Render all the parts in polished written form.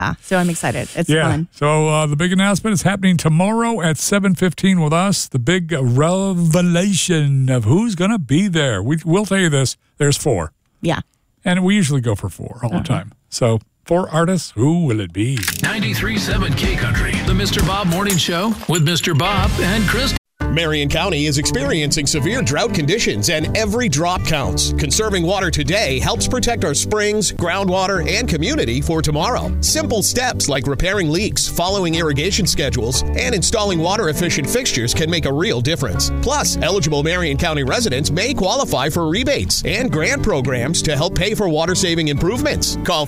So I'm excited. It's fun. So the big announcement is happening tomorrow at 7:15 with us. The big revelation of who's going to be there. We'll tell you this. There's 4. Yeah. And we usually go for 4 all the time. So 4 artists. Who will it be? 93.7 K Country. The Mr. Bob Morning Show with Mr. Bob and Chris. Marion County is experiencing severe drought conditions, and every drop counts. Conserving water today helps protect our springs, groundwater, and community for tomorrow. Simple steps like repairing leaks, following irrigation schedules, and installing water-efficient fixtures can make a real difference. Plus, eligible Marion County residents may qualify for rebates and grant programs to help pay for water-saving improvements. Call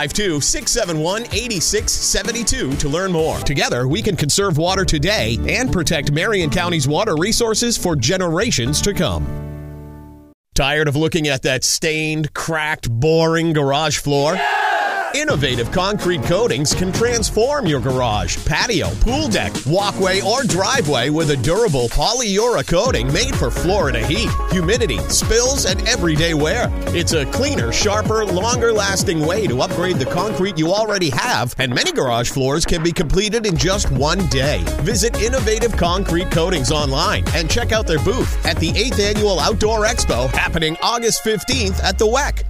352-671-8672 to learn more. Together, we can conserve water today and protect Marion County's water resources for generations to come. Tired of looking at that stained, cracked, boring garage floor? Yeah! Innovative concrete coatings can transform your garage, patio, pool deck, walkway, or driveway with a durable polyura coating made for Florida heat, humidity, spills, and everyday wear. It's a cleaner, sharper, longer-lasting way to upgrade the concrete you already have, and many garage floors can be completed in just one day. Visit Innovative Concrete Coatings online and check out their booth at the 8th Annual Outdoor Expo happening August 15th at the WEC.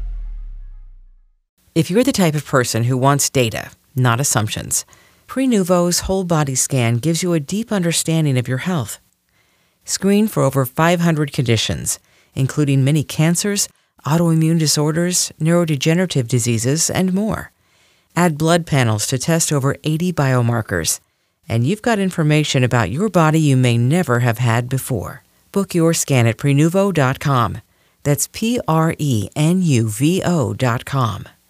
If you're the type of person who wants data, not assumptions, Prenuvo's whole body scan gives you a deep understanding of your health. Screen for over 500 conditions, including many cancers, autoimmune disorders, neurodegenerative diseases, and more. Add blood panels to test over 80 biomarkers, and you've got information about your body you may never have had before. Book your scan at Prenuvo.com. That's Prenuvo.com.